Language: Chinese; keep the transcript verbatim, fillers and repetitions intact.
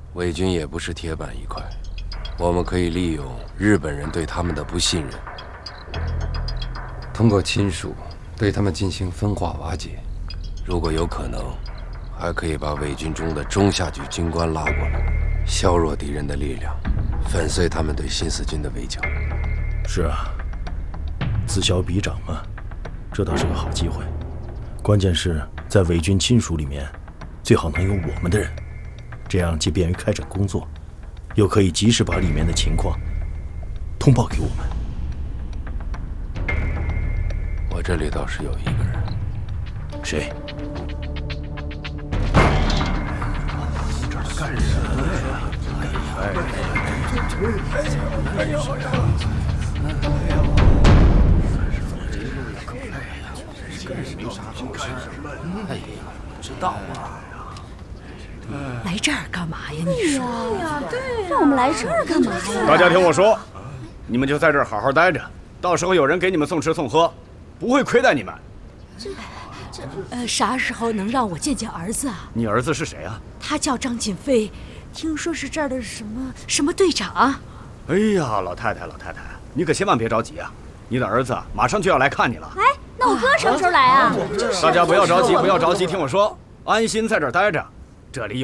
伪军也不是铁板一块，我们可以利用日本人对他们的不信任，通过亲属对他们进行分化瓦解。如果有可能，还可以把伪军中的中下级军官拉过来，削弱敌人的力量，粉碎他们对新四军的围剿。 是啊，此消彼长嘛，这倒是个好机会。关键是在伪军亲属里面，最好能有我们的人，这样既便于开展工作，又可以及时把里面的情况通报给我们。 我这里倒是有一个人。 谁？ 这儿干什么呀？哎，哎呀！ 哎呀，不知道啊。 来这儿干嘛呀？你说呀，对呀，让我们来这儿干嘛呀？ 大家听我说，你们就在这儿好好待着，到时候有人给你们送吃送喝，不会亏待你们。 这这呃，啥时候能让我见见儿子啊？ 你儿子是谁啊？ 他叫张锦飞，听说是这儿的什么什么队长。 哎呀，老太太，老太太，你可千万别着急啊！你的儿子马上就要来看你了。 哎，那我哥什么时候来啊？ 大家不要着急，不要着急，听我说，安心在这儿待着，这里有。